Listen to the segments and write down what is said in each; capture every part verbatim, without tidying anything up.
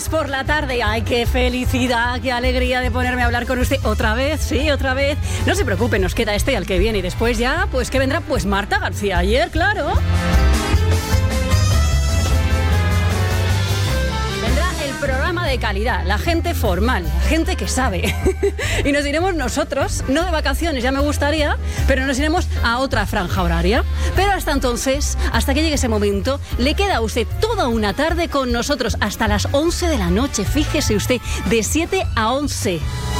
Lunes por la tarde. ¡Ay, qué felicidad, qué alegría de ponerme a hablar con usted! ¿Otra vez? Sí, otra vez. No se preocupe, nos queda este al que viene y después ya, pues, ¿qué vendrá? Pues Marta García Ayer, claro. Programa de calidad, la gente formal, la gente que sabe. Y nos iremos nosotros, no de vacaciones, ya me gustaría, pero nos iremos a otra franja horaria. Pero hasta entonces, hasta que llegue ese momento, le queda a usted toda una tarde con nosotros hasta las once de la noche. Fíjese usted, de siete a once.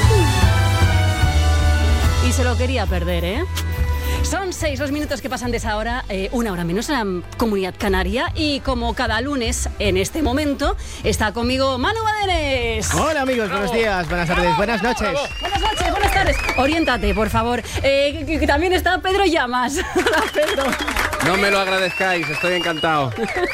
Y se lo quería perder, ¿eh? Son seis los minutos que pasan de esa hora, eh, una hora menos en la Comunidad Canaria. Y como cada lunes, en este momento, está conmigo Manu Badenes. Hola amigos, bravo. Buenos días, buenas tardes, bravo, buenas noches. Bravo. Buenas noches, buenas tardes. Oriéntate, por favor. Eh, que, que también está Pedro Llamas. Hola, Pedro. No me lo agradezcáis, estoy encantado.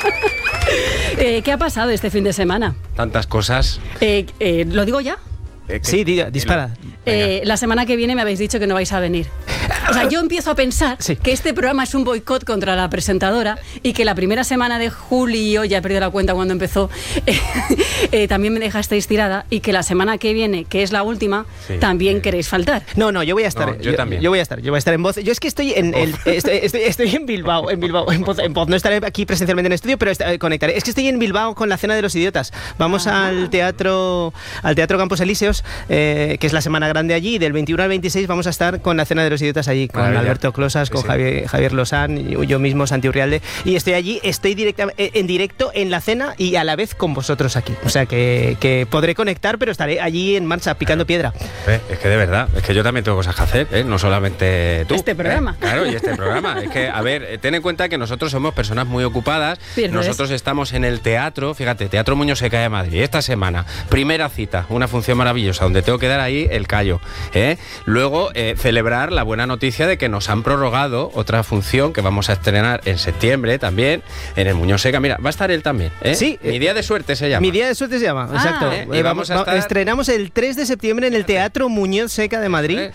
eh, ¿Qué ha pasado este fin de semana? Tantas cosas. Eh, eh, ¿Lo digo ya? Eh, sí, diga, dispara. Eh, la semana que viene me habéis dicho que no vais a venir. O sea, yo empiezo a pensar sí. que este programa es un boicot contra la presentadora y que la primera semana de julio, ya he perdido la cuenta cuando empezó, eh, eh, también me dejasteis tirada y que la semana que viene, que es la última, sí, también sí. queréis faltar. No, no, yo voy a estar. No, yo, yo también. Yo voy a estar, yo voy a estar en Voz. Yo es que estoy en el, estoy, estoy, estoy en Bilbao, en Bilbao, en Voz, en Voz. No estaré aquí presencialmente en estudio, pero está, conectaré. Es que estoy en Bilbao con la Cena de los Idiotas. Vamos ah. al teatro, al Teatro Campos Elíseos, eh, que es la semana grande allí. Y del veintiuno al veintiséis vamos a estar con la Cena de los Idiotas allí, con Maravilla. Alberto Closas, con sí, sí. Javier, Javier Lozán, y yo mismo, Santi Urrialde. Y estoy allí, estoy directa, en directo en la cena y a la vez con vosotros aquí. O sea que, que podré conectar, pero estaré allí en marcha, picando piedra. Eh, es que de verdad, es que yo también tengo cosas que hacer, ¿eh? No solamente tú. Este programa. ¿eh? Claro, y este programa. Es que, a ver, ten en cuenta que nosotros somos personas muy ocupadas. Pierdes. Nosotros estamos en el teatro, fíjate, Teatro Muñoz Seca de Madrid. Esta semana, primera cita, una función maravillosa, donde tengo que dar ahí el callo. ¿eh? Luego, eh, celebrar la buena noticia de que nos han prorrogado otra función que vamos a estrenar en septiembre también, en el Muñoz Seca. Mira, va a estar él también, ¿eh? Sí. Mi día de suerte se llama. Mi día de suerte se llama, ah, exacto. ¿eh? Y vamos a estar... Estrenamos el tres de septiembre en el Teatro Muñoz Seca de Madrid. ¿Eh?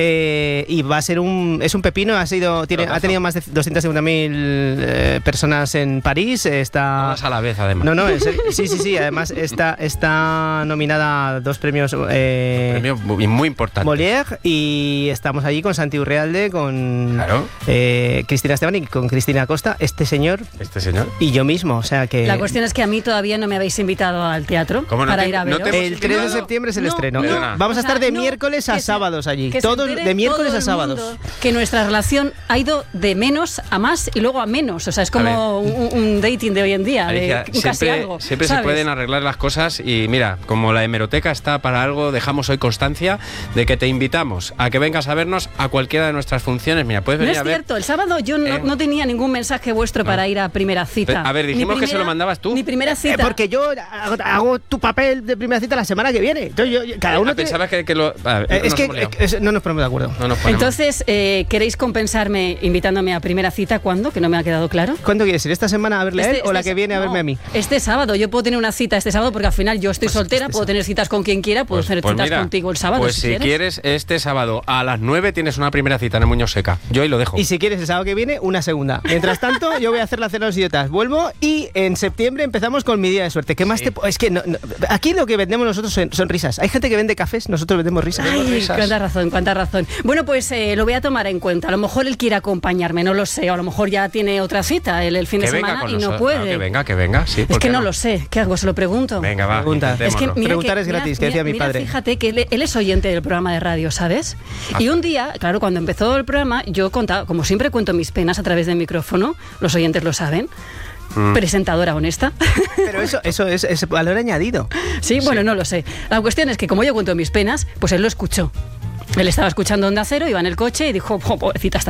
Eh, y va a ser un... Es un pepino, ha sido tiene, ha tenido más de doscientas cincuenta mil eh, personas en París. Está... Todas a la vez, además. No, no, es, sí, sí, sí. Además está, está nominada a dos premios... Eh, premios muy, muy importantes. Molière, y estamos allí con Santi Urrialde, con claro. eh, Cristina Esteban y con Cristina Costa, este señor, este señor y yo mismo, o sea que... La cuestión es que a mí todavía no me habéis invitado al teatro ¿Cómo no para te, ir a veros. No el tres de septiembre es el no, estreno. No, Vamos a estar de o sea, miércoles no, a sábados allí. Todos de miércoles todo a sábados. Que nuestra relación ha ido de menos a más y luego a menos. O sea, es como un, un dating de hoy en día, Alicia, de siempre, casi algo. Siempre ¿sabes? Se pueden arreglar las cosas y mira, como la hemeroteca está para algo, dejamos hoy constancia de que te invitamos a que vengas a vernos a cualquiera de nuestras funciones. Mira, puedes venir no es a ver. cierto, el sábado yo no, eh, no tenía ningún mensaje vuestro no. para ir a primera cita. A ver, dijimos primera, que se lo mandabas tú. Ni primera cita. Eh, porque yo hago, hago tu papel de primera cita la semana que viene. Entonces yo, yo, cada uno ah, pensabas que, que lo. Ver, eh, es que eh, es, no nos ponemos de acuerdo. No nos Entonces, eh, ¿queréis compensarme invitándome a primera cita? ¿Cuándo? Que no me ha quedado claro. ¿Cuándo quieres ir? ¿Esta semana a verle este, a él o este, la que viene a verme no, a mí? Este sábado. Yo puedo tener una cita este sábado porque al final yo estoy pues soltera, este puedo tener citas con quien quiera, puedo pues, tener pues citas mira, contigo el sábado. Pues si, si quieres. quieres, este sábado a las nueve tienes una primera cita en el Muñoz Seca. Yo ahí lo dejo. Y si quieres el sábado que viene, una segunda. Mientras tanto, yo voy a hacer la Cena de los Idiotas. Vuelvo y en septiembre empezamos con mi día de suerte. ¿Qué más sí. te Es que no, no, aquí lo que vendemos nosotros son, son risas. Hay gente que vende cafés, nosotros vendemos risas. Ay, risas. cuánta razón, cuánta razón. Bueno, pues eh, lo voy a tomar en cuenta. A lo mejor él quiere acompañarme, no lo sé. O a lo mejor ya tiene otra cita el, el fin que de semana y nosotros. no puede. No, que venga, que venga. Sí, es que no, no lo sé. ¿Qué hago? Se lo pregunto. Venga, va. Pregunta. Es que, Preguntar que, es gratis, mira, que decía mira, mi padre. Fíjate que él, él es oyente del programa de radio, ¿sabes? Ah. Y un día, claro, cuando empezó el programa, yo contaba, como siempre cuento mis penas a través del micrófono, los oyentes lo saben. Mm. Presentadora honesta. Pero eso, eso es, es valor añadido. Sí, bueno, sí. no lo sé. La cuestión es que como yo cuento mis penas, pues él lo escuchó. Él estaba escuchando Onda Cero, iba en el coche y dijo, oh, pobrecita, esta